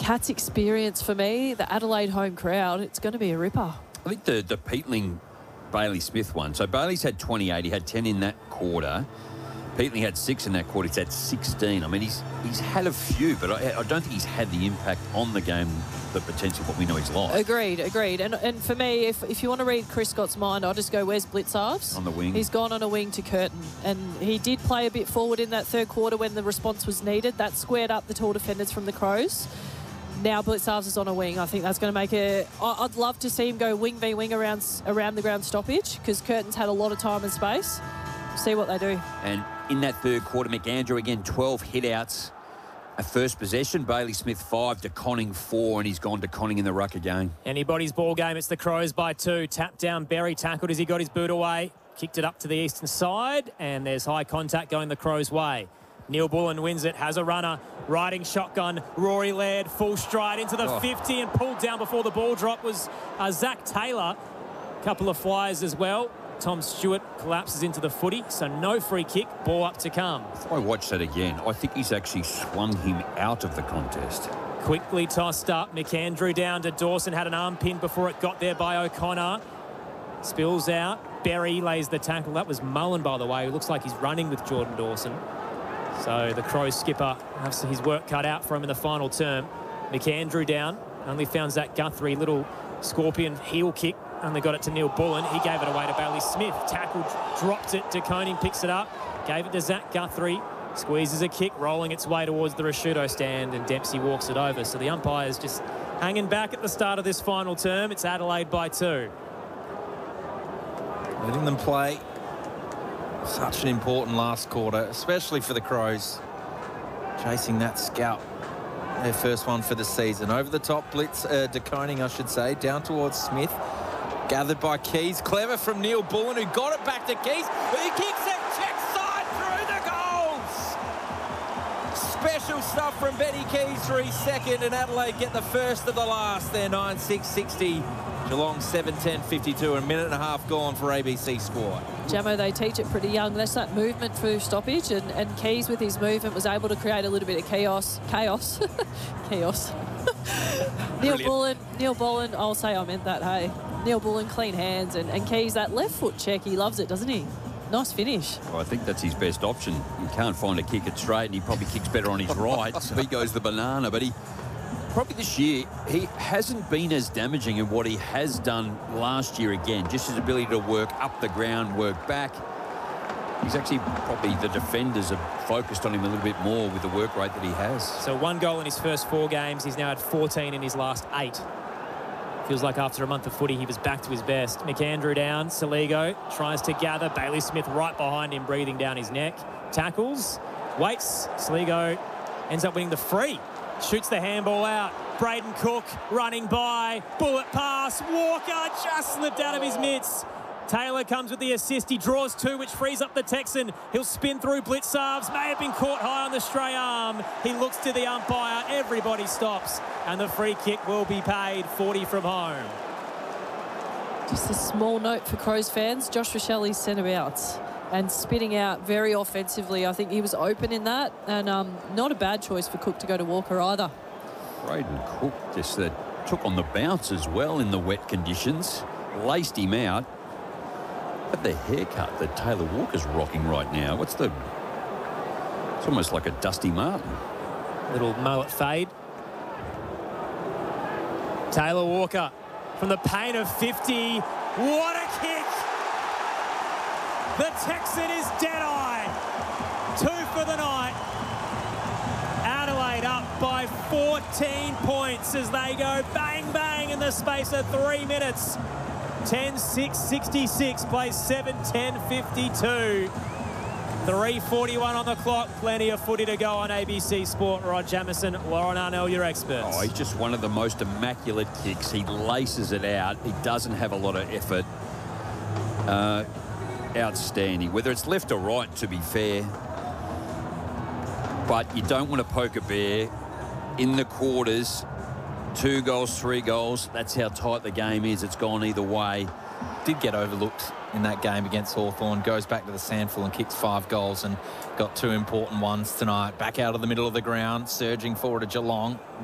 Cats experience for me, the Adelaide home crowd, it's going to be a ripper. I think the Peatling Bailey Smith one. So Bailey's had 28. He had 10 in that quarter. Peatling had 6 in that quarter. He's had 16. I mean, he's had a few, but I don't think he's had the impact on the game that potentially what we know he's like. Agreed. And for me, if you want to read Chris Scott's mind, I'll just go, where's Blitzarves? On the wing. He's gone on a wing to Curtin. And he did play a bit forward in that third quarter when the response was needed. That squared up the tall defenders from the Crows. Now Blitzarves is on a wing. I think that's going to make it... I'd love to see him go wing v wing around the ground stoppage, because Curtin's had a lot of time and space. See what they do. And in that third quarter, McAndrew again, 12 hit-outs. A first possession, Bailey Smith 5, De Conning 4, and he's gone De Conning in the ruck again. Anybody's ball game. It's the Crows by 2. Tapped down, Berry tackled as he got his boot away. Kicked it up to the eastern side, and there's high contact going the Crows' way. Neil Bullen wins it, has a runner, riding shotgun. Rory Laird, full stride into the 50 and pulled down before the ball drop was Zach Taylor. Couple of flyers as well. Tom Stewart collapses into the footy, so no free kick, ball up to come. If I watch that again, I think he's actually swung him out of the contest. Quickly tossed up, McAndrew down to Dawson, had an arm pin before it got there by O'Connor. Spills out, Berry lays the tackle. That was Mullen, by the way, who looks like he's running with Jordan Dawson. So the Crows skipper has his work cut out for him in the final term. McAndrew down, only found Zach Guthrie, little scorpion heel kick. Only got it to Neil Bullen. He gave it away to Bailey Smith. Tackled, dropped it. De Conning picks it up. Gave it to Zach Guthrie. Squeezes a kick, rolling its way towards the Rashudo stand, and Dempsey walks it over. So the umpire's just hanging back at the start of this final term. It's Adelaide by 2. Letting them play. Such an important last quarter, especially for the Crows. Chasing that scalp. Their first one for the season. Over the top blitz, De Conning, I should say, down towards Smith. Gathered by Keys. Clever from Neil Bullen, who got it back to Keys. He kicks it, check side through the goals. Special stuff from Benny Keys for his second, and Adelaide get the first of the last. They're 9-6-60. Geelong 7-10-52, a minute and a half gone for ABC Sport. Jamo, they teach it pretty young. That's that movement through stoppage, and Keys with his movement was able to create a little bit of chaos. Chaos. Neil Bullen, I'll say I meant that, hey. Neil Bullen, clean hands, and Keys, that left foot check, he loves it, doesn't he? Nice finish. Well, I think that's his best option. He can't find a kick it straight, and he probably kicks better on his right, so he goes the banana. But probably this year, he hasn't been as damaging in what he has done last year again. Just his ability to work up the ground, work back. He's actually probably, the defenders have focused on him a little bit more with the work rate that he has. So 1 goal in his first 4 games. He's now had 14 in his last 8. Feels like after a month of footy, he was back to his best. McAndrew down. Saligo tries to gather. Bailey Smith right behind him, breathing down his neck. Tackles. Waits. Saligo ends up winning the free. Shoots the handball out. Braden Cook running by. Bullet pass. Walker just slipped out of his mitts. Taylor comes with the assist. He draws 2, which frees up the Texan. He'll spin through Blitzarves. May have been caught high on the stray arm. He looks to the umpire. Everybody stops. And the free kick will be paid. 40 from home. Just a small note for Crows fans. Josh Rochelli's centre-outs and spitting out very offensively. I think he was open in that. And not a bad choice for Cook to go to Walker either. Braden Cook just took on the bounce as well in the wet conditions. Laced him out. But the haircut that Taylor Walker's rocking right now, it's almost like a Dusty Martin. Little mullet fade. Taylor Walker from the paint of 50. What a kick! The Texan is dead-eye. 2 for the night. Adelaide up by 14 points as they go bang, bang in the space of 3 minutes. 10-6-66, plays 7-10-52. 3:41 on the clock. Plenty of footy to go on ABC Sport. Rod Jamieson, Lauren Arnell, your experts. Oh, he's just one of the most immaculate kicks. He laces it out. He doesn't have a lot of effort. Outstanding. Whether it's left or right, to be fair. But you don't want to poke a bear in the quarters. 2 goals, 3 goals. That's how tight the game is. It's gone either way. Did get overlooked in that game against Hawthorn. Goes back to the Sandful and kicks 5 goals and got 2 important ones tonight. Back out of the middle of the ground, surging forward to Geelong.